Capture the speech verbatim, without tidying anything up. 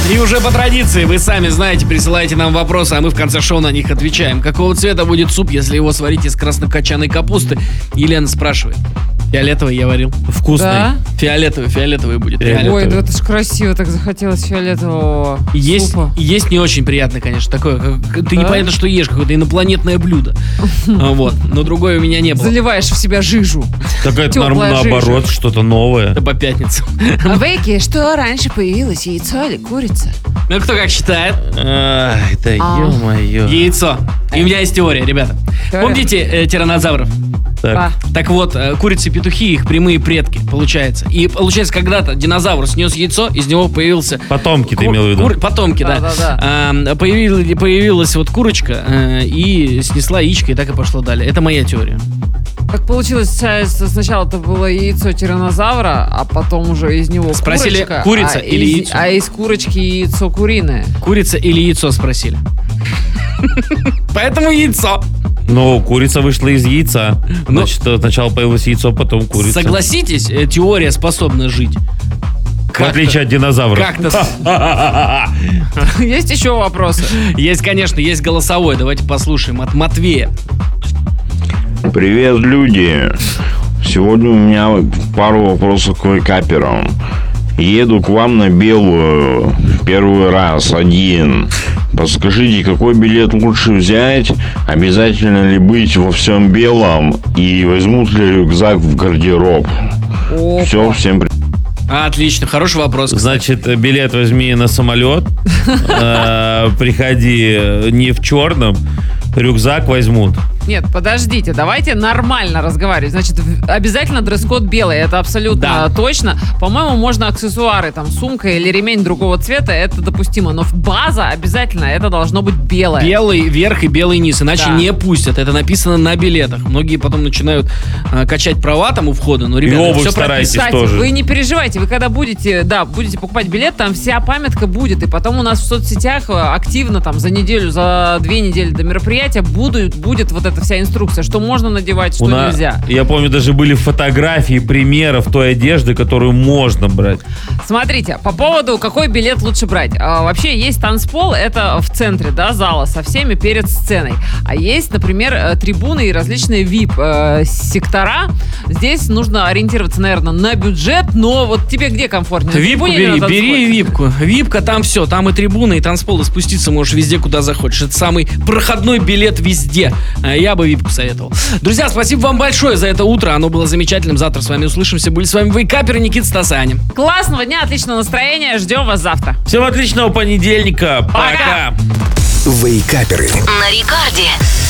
И уже по традиции, вы сами знаете, присылайте нам вопросы, а мы в конце шоу на них отвечаем. Какого цвета будет суп, если его сварить из краснокочанной капусты? Елена спрашивает. Фиолетовый я варил. Вкусный. Да? Фиолетовый, фиолетовый будет. Фиолетовый. Ой, да это ж красиво, так захотелось фиолетового Есть, супа. есть не очень приятно, конечно, такое. Как, ты Да? непонятно, что ешь, какое-то инопланетное блюдо. Вот. Но другое у меня не было. Заливаешь в себя жижу. Так это Теплая норм- наоборот, жижа. что-то новое. Это по пятницам. А Вейки, что раньше появилось, яйцо или курица? Ну, кто как считает? Ай, да А. ё-моё. Яйцо. И у меня есть теория, ребята. Теория? Помните э, тираннозавров? Так. А, Так вот, э, курицы и петухи, их прямые предки, получается. И получается, когда-то динозавр снес яйцо, из него появился... Потомки ты ку- имел в виду? кур- Потомки, да. Да-да-да. А, появил- появилась вот курочка э, и снесла яичко, и так и пошло далее. Это моя теория. так получилось, получается, сначала это было яйцо тираннозавра, а потом уже из него Спросили, курочка. курица а или из- яйцо? А из курочки яйцо куриное. Курица или яйцо спросили. Поэтому яйцо. Но курица вышла из яйца. Ну. Значит, сначала появилось яйцо, потом курица. Согласитесь, э, теория способна жить. В отличие от динозавров. Как-то. Есть еще вопросы? Есть, конечно, есть голосовой. Давайте послушаем от Матвея. Привет, люди! Сегодня у меня пару вопросов к вейкаперам. Еду к вам на Белую первый раз, один. Подскажите, какой билет лучше взять? Обязательно ли быть во всем белом? И возьмут ли рюкзак в гардероб? Опа. Все, всем привет. Отлично, хороший вопрос. Значит, билет возьми на самолет. Э, Приходи не в черном. Рюкзак возьмут. Нет, подождите, давайте нормально разговаривать. Значит, в- обязательно дресс-код белый, это абсолютно Да. точно. По-моему, можно аксессуары, там, сумка или ремень другого цвета, это допустимо. Но в база обязательно это должно быть белое. Белый верх и белый низ, иначе Да. не пустят. Это написано на билетах. Многие потом начинают э, качать права там у входа. Но, ребята, обувь все старайтесь. Кстати, тоже. вы не переживайте, вы когда будете, да, будете покупать билет, там вся памятка будет, и потом у нас в соцсетях э, активно там за неделю, за две недели до мероприятия будут, будет вот эта вся инструкция, что можно надевать, что У на- нельзя. Я помню, даже были фотографии примеров той одежды, которую можно брать. Смотрите, по поводу, какой билет лучше брать. А, вообще есть танцпол, это в центре, да, зала, со всеми перед сценой. А есть, например, э, трибуны и различные ви ай пи-сектора. Здесь нужно ориентироваться, наверное, на бюджет, но вот тебе где комфортнее? На Випку трибуне или бери, на танцполе? бери випку. Випка, там все, там и трибуны, и танцпол, и спуститься можешь везде, куда захочешь. Это самый проходной билет везде. А Я бы випку советовал. Друзья, спасибо вам большое за это утро, оно было замечательным. Завтра с вами услышимся. Были с вами вейкаперы Никита Стасаня. Классного дня, отличного настроения, ждем вас завтра. Всем отличного понедельника. Пока. Пока. Вейкаперы. На рекорде.